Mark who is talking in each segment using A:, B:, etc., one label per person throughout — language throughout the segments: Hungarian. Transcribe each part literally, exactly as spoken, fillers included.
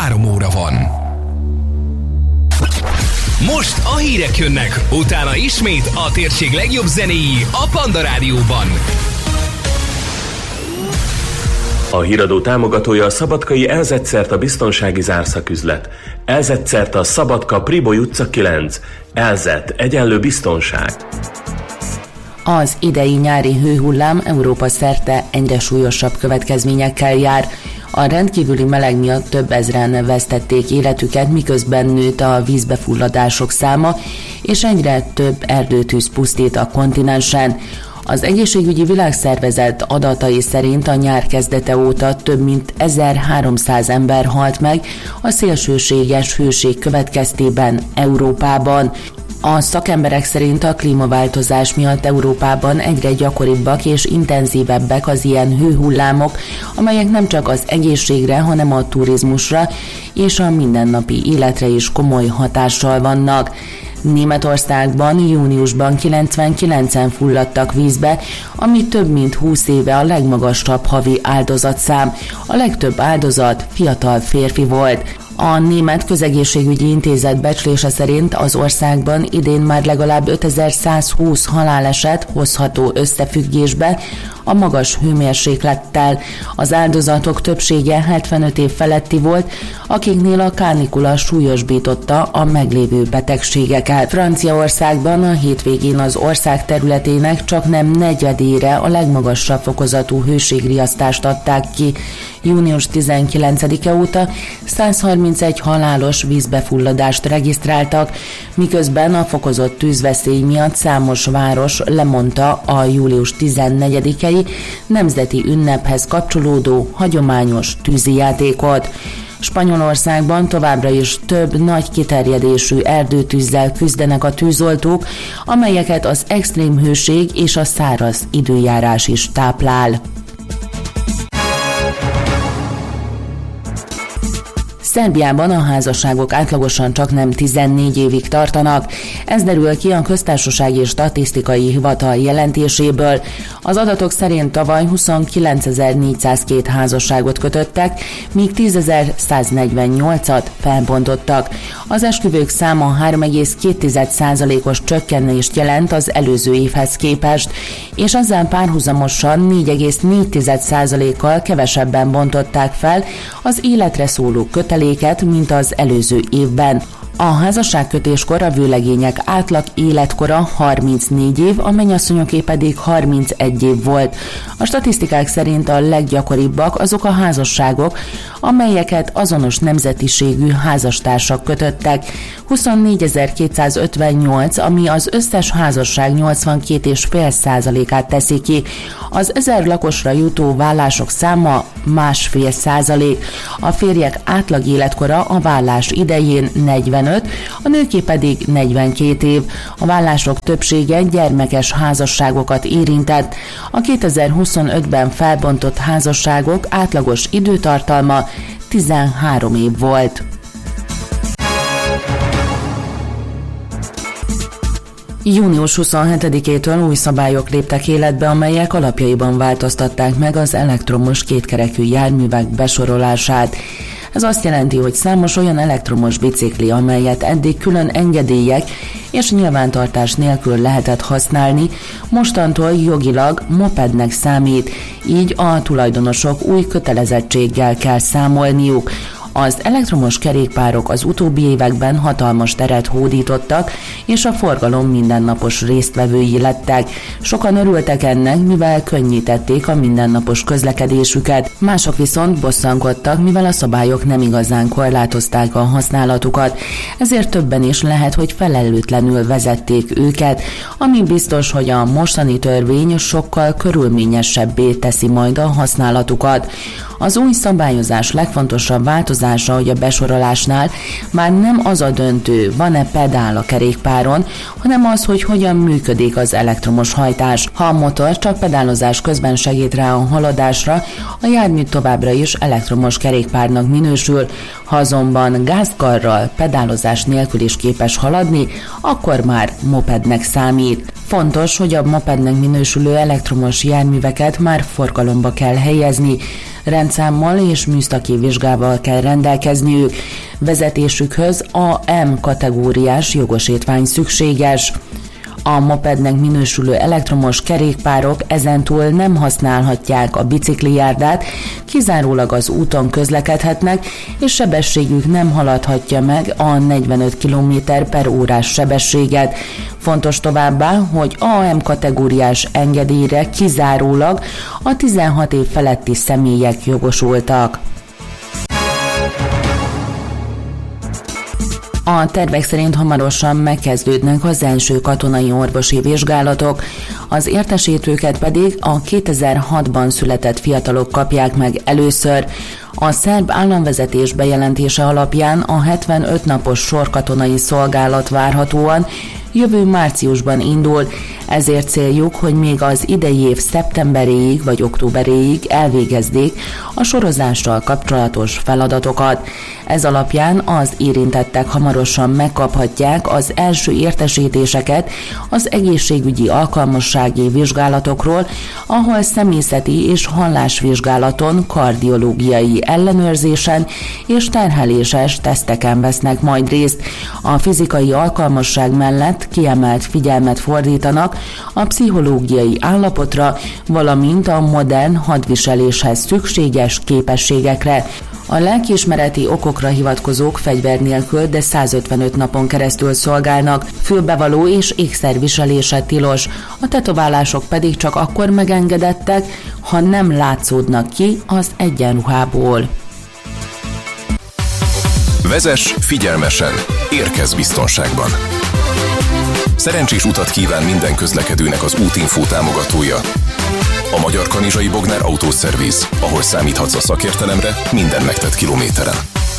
A: három óra van. Most a hírek jönnek, utána ismét a térség legjobb zenéi a Panda Rádióban.
B: A híradó támogatója a szabadkai Elzetszert a biztonsági zárszaküzlet. Elzetszert a Szabadka Priboly utca kilenc. Elzet egyenlő biztonság.
C: Az idei nyári hőhullám Európa szerte egyre súlyosabb következményekkel jár. A rendkívüli meleg miatt több ezren vesztették életüket, miközben nőtt a vízbefulladások száma, és egyre több erdőtűz pusztít a kontinensen. Az Egészségügyi Világszervezet adatai szerint a nyár kezdete óta több mint ezerháromszáz ember halt meg a szélsőséges hőség következtében Európában. A szakemberek szerint a klímaváltozás miatt Európában egyre gyakoribbak és intenzívebbek az ilyen hőhullámok, amelyek nem csak az egészségre, hanem a turizmusra és a mindennapi életre is komoly hatással vannak. Németországban júniusban kilencvenkilencen fulladtak vízbe, ami több mint húsz éve a legmagasabb havi áldozatszám. A legtöbb áldozat fiatal férfi volt. A Német Közegészségügyi Intézet becslése szerint az országban idén már legalább ötezerszázhúsz haláleset hozható összefüggésbe a magas hőmérséklettel. Az áldozatok többsége hetvenöt év feletti volt, akiknél a kánikula súlyosbította a meglévő betegségeket. Franciaországban a hétvégén az ország területének csak nem negyedére a legmagasabb fokozatú hőségriasztást adták ki. június tizenkilencedike óta százharmincegy halálos vízbefulladást regisztráltak, miközben a fokozott tűzveszély miatt számos város lemondta a július tizennegyedikei nemzeti ünnephez kapcsolódó hagyományos tűzijátékot. Spanyolországban továbbra is több nagy kiterjedésű erdőtűzzel küzdenek a tűzoltók, amelyeket az extrém hőség és a száraz időjárás is táplál. Szerbiában a házasságok átlagosan csak nem tizennégy évig tartanak. Ez derül ki a Köztársasági Statisztikai Hivatal jelentéséből. Az adatok szerint tavaly huszonkilencezer-négyszázkettő házasságot kötöttek, míg tízezer-száznegyvennyolcat felbontottak. Az esküvők száma három egész két százalékos csökkenést jelent az előző évhez képest, és ezzel párhuzamosan négy egész négy százalékkal kevesebben bontották fel az életre szóló kötelezőket, mint az előző évben. A házasságkötéskor a vőlegények átlag életkora harmincnégy év, a mennyasszonyoké pedig harmincegy év volt. A statisztikák szerint a leggyakoribbak azok a házasságok, amelyeket azonos nemzetiségű házastársak kötöttek. huszonnégyezer-kétszázötvennyolc, ami az összes házasság nyolcvankét egész öt százalékát teszi ki. Az ezer lakosra jutó vállások száma másfél százalék. A férjek átlag életkora a vállás idején negyvenöt, a nőké pedig negyvenkét év. A vállások többsége gyermekes házasságokat érintett. A kétezer-huszonötben felbontott házasságok átlagos időtartalma tizenhárom év volt. június huszonhetedikétől új szabályok léptek életbe, amelyek alapjaiban változtatták meg az elektromos kétkerekű járművek besorolását. Ez azt jelenti, hogy számos olyan elektromos bicikli, amelyet eddig külön engedélyek és nyilvántartás nélkül lehetett használni, mostantól jogilag mopednek számít, így a tulajdonosok új kötelezettséggel kell számolniuk. Az elektromos kerékpárok az utóbbi években hatalmas teret hódítottak, és a forgalom mindennapos résztvevői lettek. Sokan örültek ennek, mivel könnyítették a mindennapos közlekedésüket. Mások viszont bosszankodtak, mivel a szabályok nem igazán korlátozták a használatukat. Ezért többen is lehet, hogy felelőtlenül vezették őket, ami biztos, hogy a mostani törvény sokkal körülményesebbé teszi majd a használatukat. Az új szabályozás legfontosabb változása, hogy a besorolásnál már nem az a döntő, van-e pedál a kerékpáron, hanem az, hogy hogyan működik az elektromos hajtás. Ha a motor csak pedálozás közben segít rá a haladásra, a jármű továbbra is elektromos kerékpárnak minősül. Ha azonban gázkarral, pedálozás nélkül is képes haladni, akkor már mopednek számít. Fontos, hogy a mopednek minősülő elektromos járműveket már forgalomba kell helyezni. rendszámmal és műszaki vizsgával kell rendelkezniük. Vezetésükhöz A M kategóriás jogosítvány szükséges. A mopednek minősülő elektromos kerékpárok ezentúl nem használhatják a biciklijárdát, kizárólag az úton közlekedhetnek, és sebességük nem haladhatja meg a negyvenöt kilométer per órás sebességet. Fontos továbbá, hogy A M kategóriás engedélyre kizárólag a tizenhat év feletti személyek jogosultak. A tervek szerint hamarosan megkezdődnek az első katonai orvosi vizsgálatok, az értesítőket pedig a kétezer-hatban született fiatalok kapják meg először. A szerb államvezetés bejelentése alapján a hetvenöt napos sorkatonai szolgálat várhatóan jövő márciusban indul, ezért céljuk, hogy még az idei év szeptemberéig vagy októberéig elvégezzék a sorozással kapcsolatos feladatokat. Ez alapján az érintettek hamarosan megkaphatják az első értesítéseket az egészségügyi alkalmassági vizsgálatokról, ahol személyzeti és hallásvizsgálaton, kardiológiai ellenőrzésen és terheléses teszteken vesznek majd részt. A fizikai alkalmasság mellett kiemelt figyelmet fordítanak a pszichológiai állapotra, valamint a modern hadviseléshez szükséges képességekre. A lelkiismereti okokra hivatkozók fegyver nélkül, de százötvenöt napon keresztül szolgálnak, fülbevaló és ékszerviselése tilos, a tetoválások pedig csak akkor megengedettek, ha nem látszódnak ki az egyenruhából.
D: Vezess figyelmesen, érkezz biztonságban! Szerencsés utat kíván minden közlekedőnek az Útinfo támogatója. A Magyar Kanizsai Bognár Autószerviz, ahol számíthatsz a szakértelemre minden megtett kilométeren.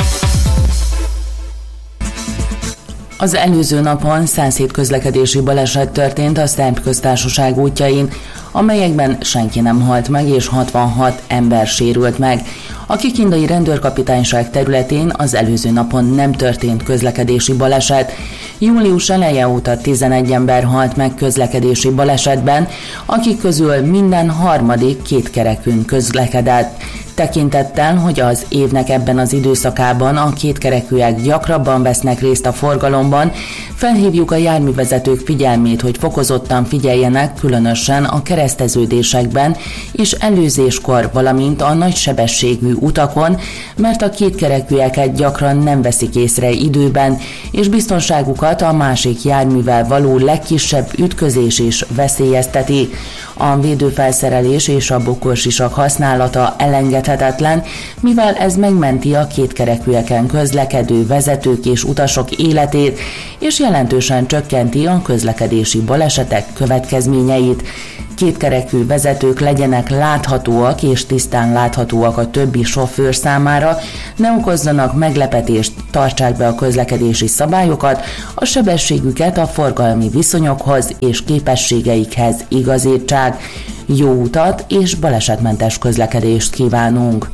C: Az előző napon százhét közlekedési baleset történt a Szerb Köztársaság útjain, amelyekben senki nem halt meg és hatvanhat ember sérült meg. A kikindai rendőrkapitányság területén az előző napon nem történt közlekedési baleset. Július eleje óta tizenegy ember halt meg közlekedési balesetben, akik közül minden harmadik kétkerekűn közlekedett. Tekintettel, hogy az évnek ebben az időszakában a kétkerekűek gyakrabban vesznek részt a forgalomban, felhívjuk a járművezetők figyelmét, hogy fokozottan figyeljenek különösen a kereszteződésekben és előzéskor, valamint a nagysebességű utakon, mert a kétkerekűeket gyakran nem veszik észre időben, és biztonságukat a másik járművel való legkisebb ütközés is veszélyezteti. A védőfelszerelés és a bukorsisak használata elengedhetetlen, mivel ez megmenti a kétkerekűeken közlekedő vezetők és utasok életét, és jelentősen csökkenti a közlekedési balesetek következményeit. Kétkerekű vezetők legyenek láthatóak és tisztán láthatóak a többi sofőr számára, ne okozzanak meglepetést, tartsák be a közlekedési szabályokat, a sebességüket a forgalmi viszonyokhoz és képességeikhez igazítsák. Jó utat és balesetmentes közlekedést kívánunk!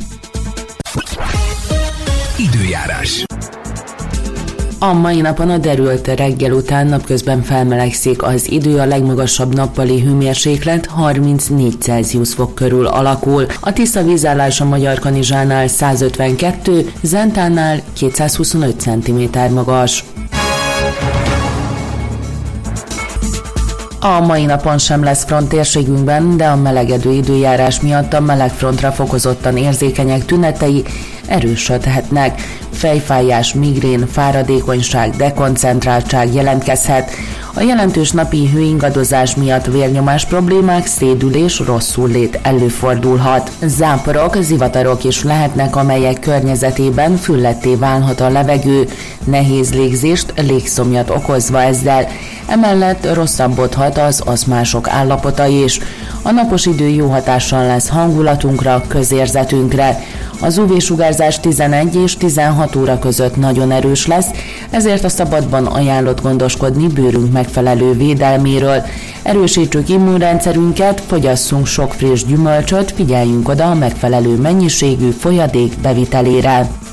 A: Időjárás.
C: A mai napon a derült reggel után napközben felmelegszik az idő, a legmagasabb nappali hőmérséklet harmincnégy Celsius fok körül alakul. A tiszta vízállás a Magyarkanizsánál százötvenkettő, Zentánál kétszázhuszonöt centiméter magas. A mai napon sem lesz front térségünkben, de a melegedő időjárás miatt a melegfrontra fokozottan érzékenyek tünetei erősödhetnek. Fejfájás, migrén, fáradékonyság, dekoncentráltság jelentkezhet. A jelentős napi hőingadozás miatt vérnyomás problémák, szédülés, rosszullét előfordulhat. Záporok, zivatarok is lehetnek, amelyek környezetében fülletté válhat a levegő, nehéz légzést, légszomjat okozva ezzel. Emellett rosszabbodhat az aszmások állapota is. A napos idő jó hatással lesz hangulatunkra, közérzetünkre. Az ú vé-sugárzás tizenegy és tizenhat óra között nagyon erős lesz, ezért a szabadban ajánlott gondoskodni bőrünk megfelelő védelméről. Erősítsük immunrendszerünket, fogyasszunk sok friss gyümölcsöt, figyeljünk oda a megfelelő mennyiségű folyadék bevitelére.